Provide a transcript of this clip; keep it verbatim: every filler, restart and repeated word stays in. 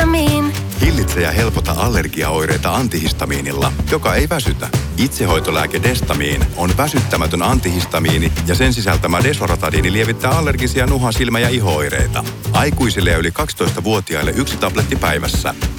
Antihistamiin. Hillitse ja helpota allergiaoireita antihistamiinilla, joka ei väsytä. Itsehoitolääke Destamiin on väsyttämätön antihistamiini ja sen sisältämä desloratadiini lievittää allergisia nuha-, silmä- ja iho-oireita. Aikuisille ja yli kaksitoistavuotiaille yksi tabletti päivässä.